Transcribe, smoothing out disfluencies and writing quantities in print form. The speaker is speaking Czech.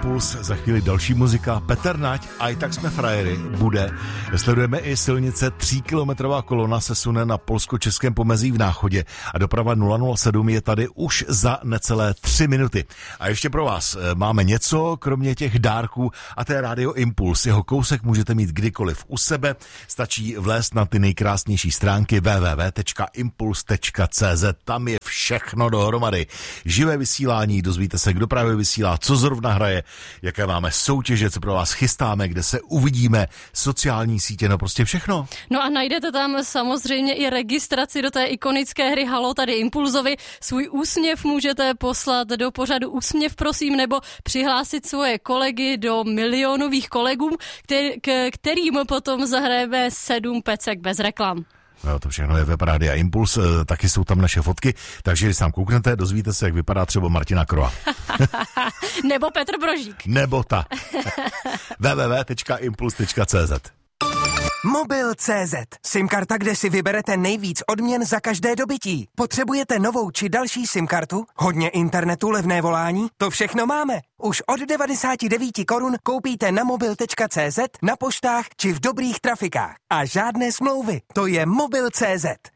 Impuls, za chvíli další muzika, Petr Nať a i tak jsme frajery, bude. Sledujeme i silnice, 3kilometrová kolona se sune na polsko-českém pomezí v Náchodě a doprava 007 je tady už za necelé 3 minuty. A ještě pro vás máme něco, kromě těch dárků, a to je Radio Impuls. Jeho kousek můžete mít kdykoliv u sebe, stačí vlézt na ty nejkrásnější stránky www.impuls.cz, tam je všechno dohromady. Živé vysílání, dozvíte se, kdo právě vysílá, co zrovna hraje, jaké máme soutěže, co pro vás chystáme, kde se uvidíme, sociální sítě, no prostě všechno. No a najdete tam samozřejmě i registraci do té ikonické hry Halo tady Impulzovi. Svůj úsměv můžete poslat do pořadu Úsměv prosím, nebo přihlásit svoje kolegy do milionových kolegů, kterým potom zahrajeme 7 pecek bez reklam. No, to všechno je web Rádia Impuls, taky jsou tam naše fotky, takže když tam kouknete, dozvíte se, jak vypadá třeba Martina Kroa. Nebo Petr Brožík. Nebo ta. www.impuls.cz. Mobil.cz. SIM-karta, kde si vyberete nejvíc odměn za každé dobytí. Potřebujete novou či další SIM-kartu? Hodně internetu, levné volání? To všechno máme. Už od 99 korun koupíte na mobil.cz, na poštách či v dobrých trafikách. A žádné smlouvy. To je Mobil.cz.